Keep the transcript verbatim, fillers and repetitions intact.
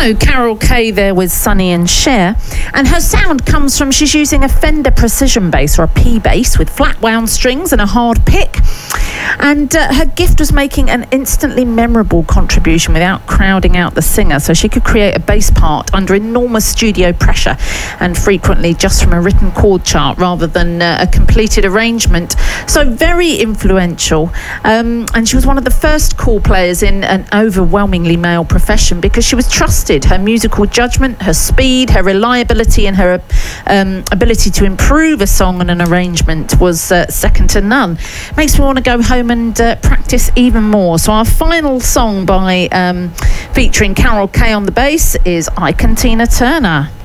So Carol Kaye there with Sonny and Cher, and her sound comes from, she's using a Fender Precision bass, or a P bass, with flat wound strings and a hard pick, and uh, her gift was making an instantly memorable contribution without crowding out the singer, so she could create a bass part under enormous studio pressure and frequently just from a written chord chart rather than uh, a completed arrangement. So very influential, um, and she was one of the first call players in an overwhelmingly male profession because she was trusted. Her musical judgment, her speed, her reliability, and her um, ability to improve a song and an arrangement was uh, second to none. Makes me want to go home and uh, practice even more. So our final song by um, featuring Carol Kaye on the bass is I Can Tina Turner.